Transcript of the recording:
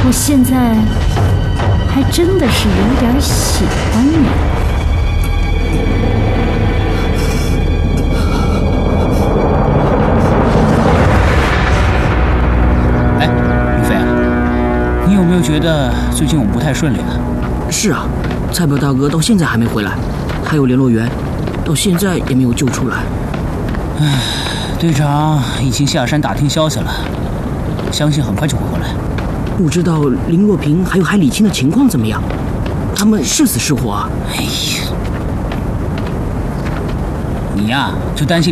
我现在还真的是有点喜欢你。 哎，云飞啊，你有没有觉得最近我们不太顺利啊？ 是啊，菜宝大哥到现在还没回来，还有联络员到现在也没有救出来。 唉，队长已经下山打听消息了，相信很快就会回来。 不知道林若萍还有海礼清的情况怎么样？他们是死是活啊？ 哎呀，你呀就担心